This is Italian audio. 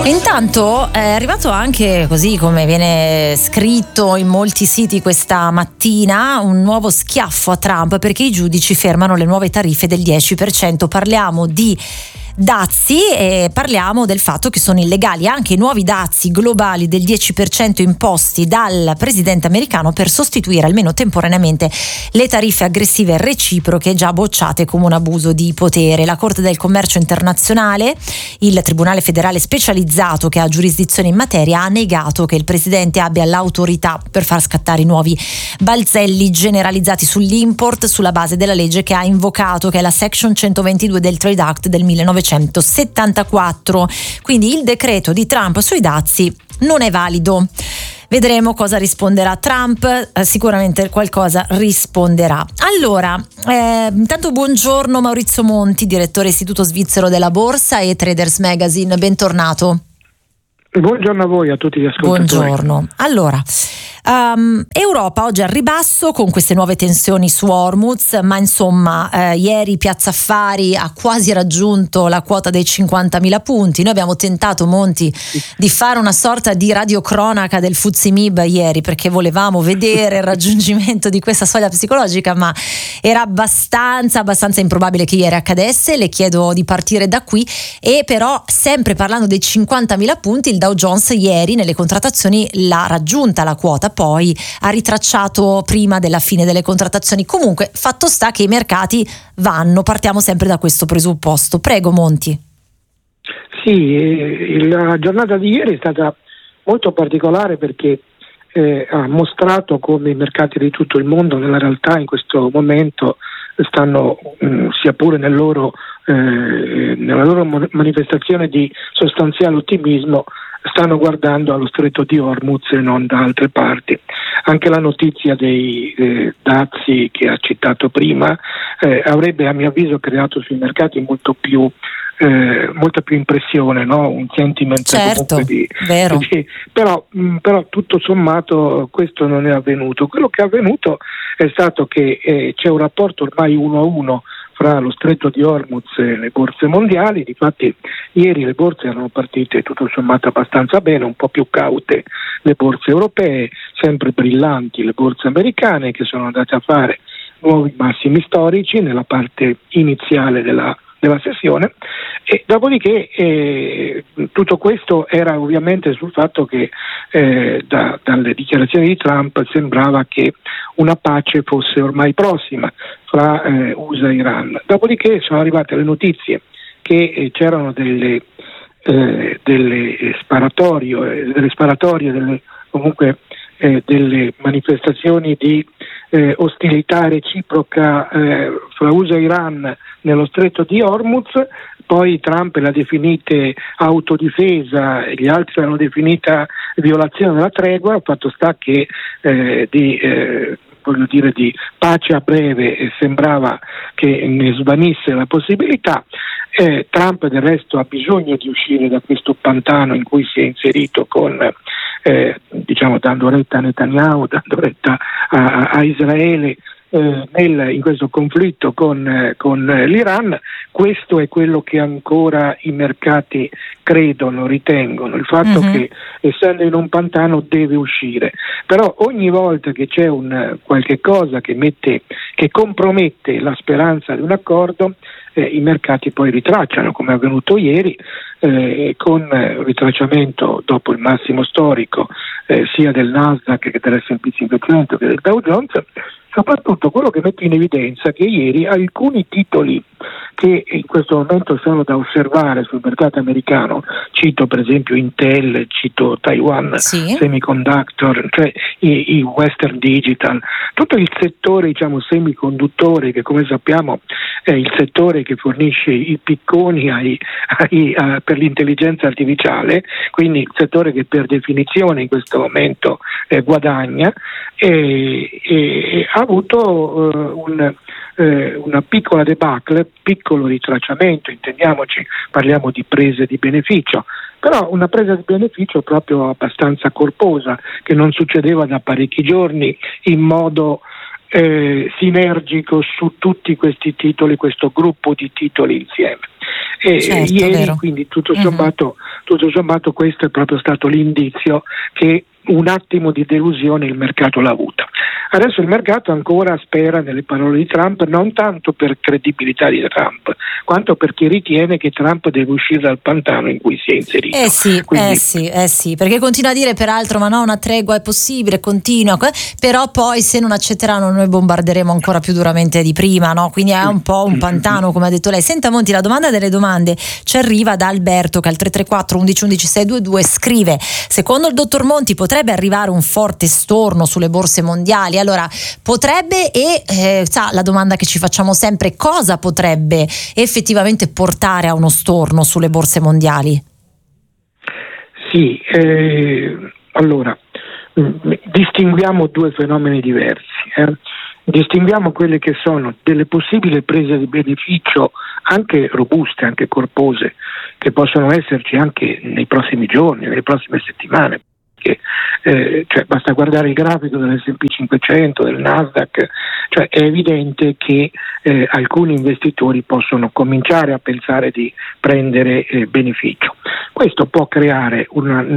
Intanto è arrivato anche, così come viene scritto in molti siti questa mattina, un nuovo schiaffo a Trump perché i giudici fermano le nuove tariffe del 10%. Parliamo di dazi e parliamo del fatto che sono illegali anche i nuovi dazi globali del 10% imposti dal presidente americano per sostituire almeno temporaneamente le tariffe aggressive reciproche già bocciate come un abuso di potere. La Corte del Commercio Internazionale, il Tribunale federale specializzato che ha giurisdizione in materia, ha negato che il presidente abbia l'autorità per far scattare i nuovi balzelli generalizzati sull'import sulla base della legge che ha invocato, che è la Section 122 del Trade Act del 1974. Quindi il decreto di Trump sui dazi non è valido. Vedremo cosa risponderà Trump, sicuramente qualcosa risponderà. Allora, intanto buongiorno Maurizio Monti, direttore Istituto Svizzero della Borsa e Traders Magazine, bentornato. Buongiorno a voi, a tutti gli ascoltatori. Buongiorno. Allora, Europa oggi al ribasso con queste nuove tensioni su Hormuz, ma insomma ieri Piazza Affari ha quasi raggiunto la quota dei 50.000 punti. Noi abbiamo tentato, Monti, di fare una sorta di radiocronaca del FTSE MIB ieri perché volevamo vedere il raggiungimento di questa soglia psicologica, ma era abbastanza improbabile che ieri accadesse. Le chiedo di partire da qui e però sempre parlando dei 50.000 punti, il Dow Jones ieri nelle contrattazioni l'ha raggiunta la quota, poi ha ritracciato prima della fine delle contrattazioni. Comunque fatto sta che i mercati vanno, partiamo sempre da questo presupposto. Prego Monti. Sì, la giornata di ieri è stata molto particolare perché ha mostrato come i mercati di tutto il mondo nella realtà in questo momento stanno, sia pure nella loro manifestazione di sostanziale ottimismo, stanno guardando allo stretto di Hormuz e non da altre parti. Anche la notizia dei dazi che ha citato prima avrebbe, a mio avviso, creato sui mercati molta più impressione, no? Un sentiment, certo, vero. Però tutto sommato questo non è avvenuto. Quello che è avvenuto è stato che c'è un rapporto ormai 1-1 fra lo stretto di Hormuz e le borse mondiali. Difatti ieri le borse erano partite tutto sommato abbastanza bene, un po' più caute le borse europee, sempre brillanti le borse americane che sono andate a fare nuovi massimi storici nella parte iniziale della sessione, e dopodiché tutto questo era ovviamente sul fatto che dalle dichiarazioni di Trump sembrava che una pace fosse ormai prossima fra USA e Iran. Dopodiché sono arrivate le notizie che c'erano delle sparatorie, delle manifestazioni di ostilità reciproca fra USA e Iran nello stretto di Hormuz. Poi Trump le ha definite autodifesa, gli altri l'hanno definita violazione della tregua. Fatto sta che di pace a breve sembrava che ne svanisse la possibilità. Trump del resto ha bisogno di uscire da questo pantano in cui si è inserito con dando retta a Netanyahu, dando retta a Israele in questo conflitto con l'Iran. Questo è quello che ancora i mercati ritengono, il fatto che essendo in un pantano deve uscire. Però ogni volta che c'è qualche cosa che compromette la speranza di un accordo, i mercati poi ritracciano, come è avvenuto ieri, con ritracciamento dopo il massimo storico sia del Nasdaq che dell'S&P 500 che del Dow Jones. Soprattutto quello che mette in evidenza che ieri alcuni titoli che in questo momento sono da osservare sul mercato americano, cito per esempio Intel, cito Taiwan Semiconductor, cioè i Western Digital, tutto il settore semiconduttori, che come sappiamo è il settore che fornisce i picconi per l'intelligenza artificiale, quindi il settore che per definizione in questo momento guadagna, e ha avuto una piccola debacle, piccolo ritracciamento, intendiamoci, parliamo di prese di beneficio, però una presa di beneficio proprio abbastanza corposa, che non succedeva da parecchi giorni in modo sinergico su tutti questi titoli, questo gruppo di titoli insieme. Ieri vero. Quindi tutto sommato tutto sommato questo è proprio stato l'indizio che un attimo di delusione il mercato l'ha avuta. Adesso il mercato ancora spera nelle parole di Trump, non tanto per credibilità di Trump, quanto perché ritiene che Trump deve uscire dal pantano in cui si è inserito. Sì, perché continua a dire peraltro ma no, una tregua è possibile, continua, però poi se non accetteranno noi bombarderemo ancora più duramente di prima, no? Quindi è un po' un pantano, come ha detto lei. Senta Monti, la domanda delle domande ci arriva da Alberto che al 334 11 11 622 scrive: secondo il dottor Monti potrebbe arrivare un forte storno sulle borse mondiali? Allora, potrebbe, e sa la domanda che ci facciamo sempre, cosa potrebbe effettivamente portare a uno storno sulle borse mondiali? Sì, allora distinguiamo due fenomeni diversi. Distinguiamo quelle che sono delle possibili prese di beneficio anche robuste, anche corpose, che possono esserci anche nei prossimi giorni, nelle prossime settimane. Cioè basta guardare il grafico dell'S&P 500, del Nasdaq, cioè è evidente che alcuni investitori possono cominciare a pensare di prendere beneficio. Questo può creare una